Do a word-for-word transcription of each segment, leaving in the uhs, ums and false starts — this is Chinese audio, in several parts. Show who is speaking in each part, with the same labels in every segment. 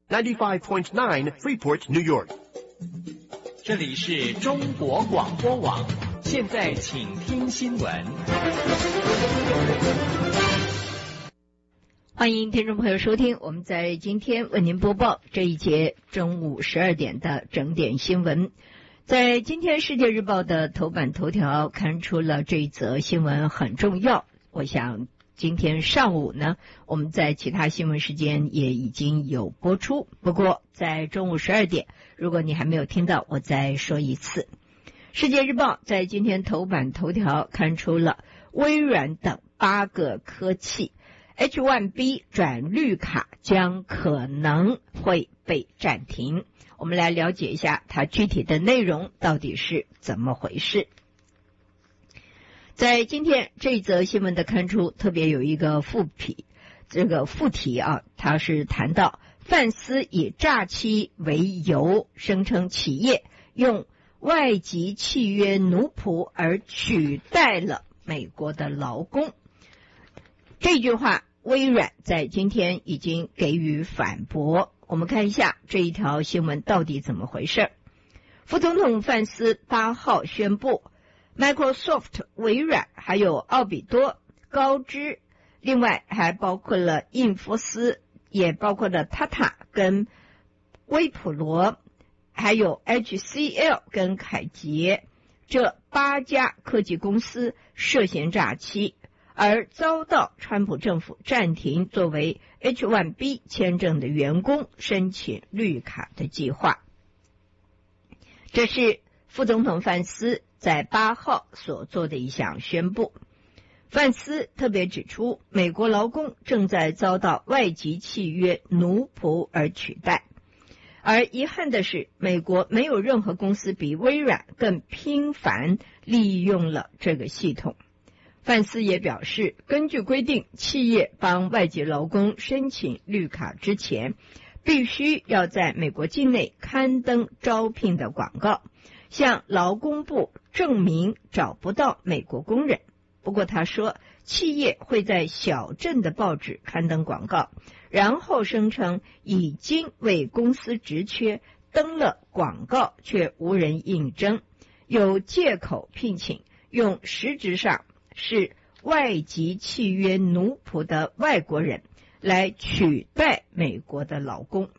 Speaker 1: ninety-five point nine Freeport, New York.
Speaker 2: 这里是中国广播网，现在请听新闻。
Speaker 3: 欢迎听众朋友收听，我们在今天为您播报这一节中午十二点的整点新闻。在今天《世界日报》的头版头条看出了这一则新闻很重要，我想今天上午呢，我们在其他新闻时间也已经有播出，不过在中午十二点，如果你还没有听到，我再说一次。世界日报在今天头版头条看出了微软等八个科技 H 一 B 转绿卡将可能会被暂停。我们来了解一下它具体的内容到底是怎么回事。在今天这则新闻的刊出，特别有一个副题，这个副题啊，它是谈到范斯以诈欺为由，声称企业用外籍契约奴仆而取代了美国的劳工。这句话，微软在今天已经给予反驳。我们看一下这一条新闻到底怎么回事。副总统范斯八号宣布，Microsoft、微软还有奥比多、高知，另外还包括了印福斯，也包括了 Tata 跟微普罗，还有 H C L 跟凯捷，这八家科技公司涉嫌诈欺，而遭到川普政府暂停作为 H 一 B 签证的员工申请绿卡的计划。这是副总统范斯在八号所做的一项宣布。范斯特别指出，美国劳工正在遭到外籍契约奴仆而取代，而遗憾的是，美国没有任何公司比微软更频繁利用了这个系统。范斯也表示，根据规定，企业帮外籍劳工申请绿卡之前，必须要在美国境内刊登招聘的广告，向劳工部证明找不到美国工人。不过他说，企业会在小镇的报纸刊登广告，然后声称已经为公司职缺登了广告，却无人应征，有借口聘请用实质上是外籍契约奴仆的外国人来取代美国的劳工。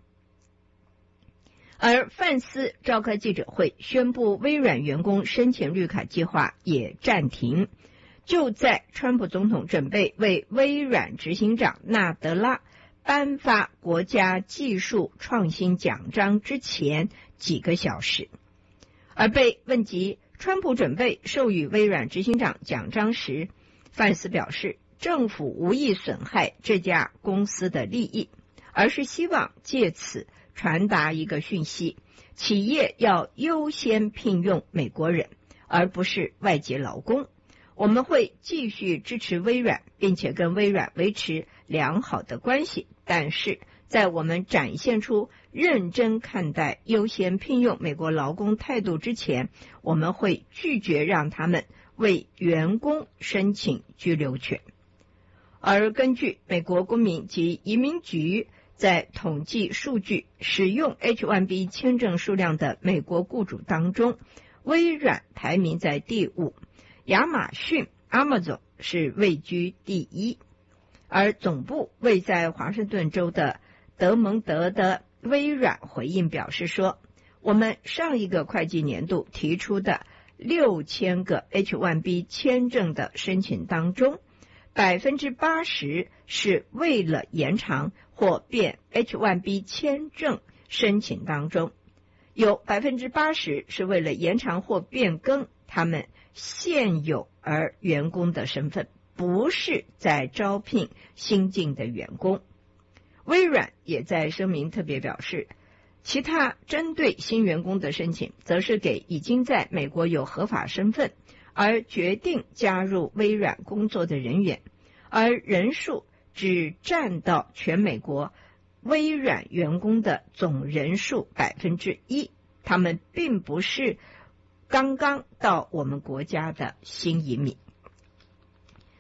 Speaker 3: 而范斯召开记者会，宣布微软员工申请绿卡计划也暂停。就在川普总统准备为微软执行长纳德拉颁发国家技术创新奖章之前几个小时，而被问及川普准备授予微软执行长奖章时，范斯表示，政府无意损害这家公司的利益，而是希望借此传达一个讯息，企业要优先聘用美国人，而不是外籍劳工。我们会继续支持微软，并且跟微软维持良好的关系，但是在我们展现出认真看待优先聘用美国劳工态度之前，我们会拒绝让他们为员工申请居留权。而根据美国公民及移民局在统计数据，使用 H 一 B 签证数量的美国雇主当中，微软排名在第五，亚马逊 Amazon 是位居第一，而总部位在华盛顿州的德蒙德的微软回应表示说，我们上一个会计年度提出的六千个 H 一 B 签证的申请当中，百分之八十是为了延长或变 H 一 B 签证申请当中，有百分之八十是为了延长或变更他们现有而员工的身份，不是在招聘新进的员工。微软也在声明特别表示，其他针对新员工的申请，则是给已经在美国有合法身份而决定加入微软工作的人员，而人数只占到全美国微软员工的总人数百分之一，他们并不是刚刚到我们国家的新移民。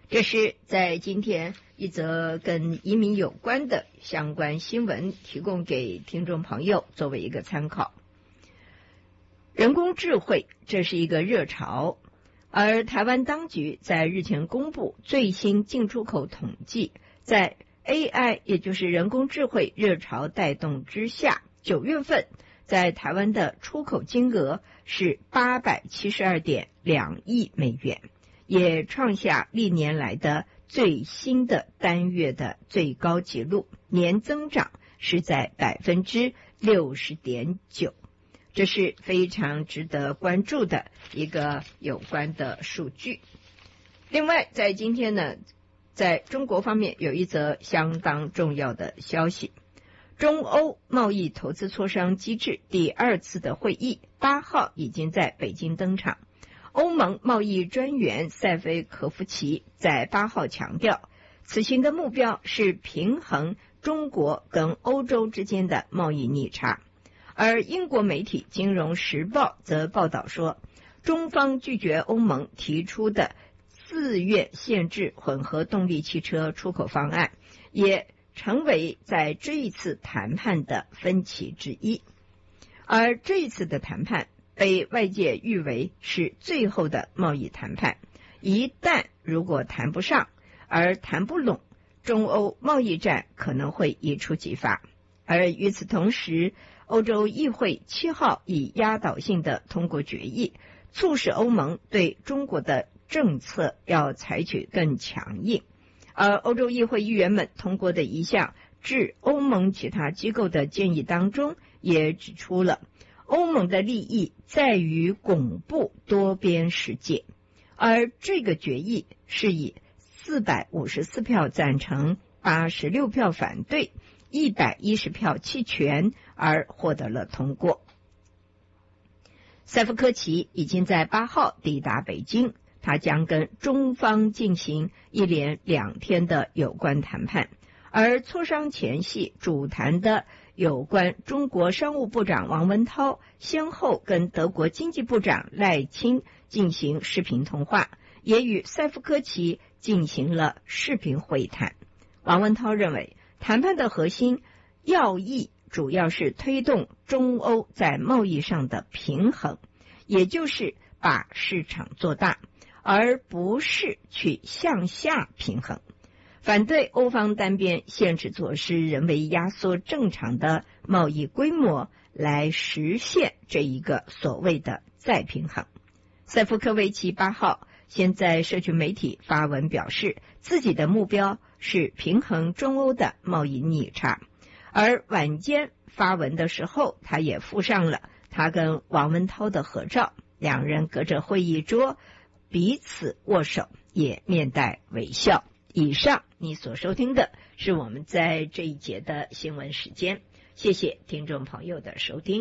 Speaker 3: 这是在今天一则跟移民有关的相关新闻，提供给听众朋友作为一个参考。人工智慧，这是一个热潮，而台湾当局在日前公布最新进出口统计，在 A I 也就是人工智慧热潮带动之下，九月份在台湾的出口金额是八百七十二点二亿美元，也创下历年来的最新的单月的最高纪录，年增长是在百分之六十点九。这是非常值得关注的一个有关的数据。另外，在今天呢，在中国方面有一则相当重要的消息，中欧贸易投资磋商机制第二次的会议八号已经在北京登场。欧盟贸易专员塞菲可夫奇在八号强调，此行的目标是平衡中国跟欧洲之间的贸易逆差。而英国媒体《金融时报》则报道说，中方拒绝欧盟提出的自愿限制混合动力汽车出口方案，也成为在这一次谈判的分歧之一。而这一次的谈判被外界誉为是最后的贸易谈判，一旦如果谈不上而谈不拢，中欧贸易战可能会一触即发。而与此同时，欧洲议会七号以压倒性的通过决议，促使欧盟对中国的政策要采取更强硬。而欧洲议会议员们通过的一项致欧盟其他机构的建议当中，也指出了欧盟的利益在于巩固多边世界，而这个决议是以四百五十四票赞成、八十六票反对、一百一十票弃权而获得了通过。塞夫科奇已经在八号抵达北京，他将跟中方进行一连两天的有关谈判，而磋商前夕主谈的有关中国商务部长王文涛先后跟德国经济部长赖清进行视频通话，也与塞夫科奇进行了视频会谈。王文涛认为，谈判的核心要义主要是推动中欧在贸易上的平衡，也就是把市场做大，而不是去向下平衡。反对欧方单边限制措施，人为压缩正常的贸易规模，来实现这一个所谓的再平衡。塞夫科维奇八号先在社群媒体发文表示，自己的目标是平衡中欧的贸易逆差，而晚间发文的时候，他也附上了他跟王文涛的合照，两人隔着会议桌彼此握手，也面带微笑。以上你所收听的是我们在这一节的新闻时间，谢谢听众朋友的收听。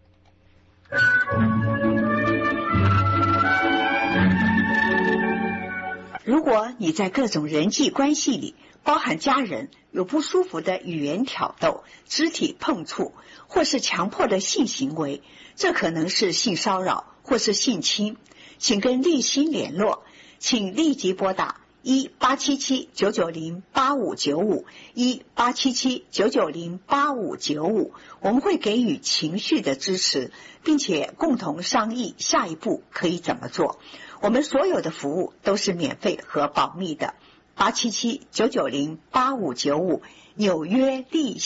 Speaker 4: 如果你在各种人际关系里，包含家人，有不舒服的语言挑逗、肢体碰触，或是强迫的性行为，这可能是性骚扰或是性侵，请跟立新联络，请立即拨打一八七七九九零八五九五一八七七九九零八五九五，我们会给予情绪的支持，并且共同商议下一步可以怎么做。我们所有的服务都是免费和保密的。八七七九九零八五九五，纽约立